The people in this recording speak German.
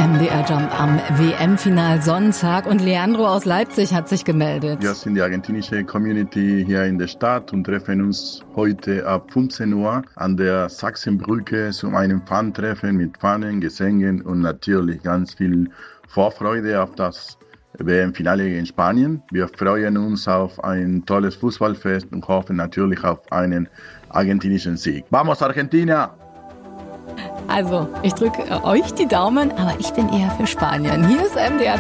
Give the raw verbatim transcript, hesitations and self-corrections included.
M D R Jump am W M-Final-Sonntag und Leandro aus Leipzig hat sich gemeldet. Wir sind die argentinische Community hier in der Stadt und treffen uns heute ab fünfzehn Uhr an der Sachsenbrücke zu einem Fan-Treffen mit Fahnen, Gesängen und natürlich ganz viel Vorfreude auf das W M-Finale in Spanien. Wir freuen uns auf ein tolles Fußballfest und hoffen natürlich auf einen argentinischen Sieg. Vamos Argentina! Also, ich drücke euch die Daumen, aber ich bin eher für Spanien. Hier ist M D R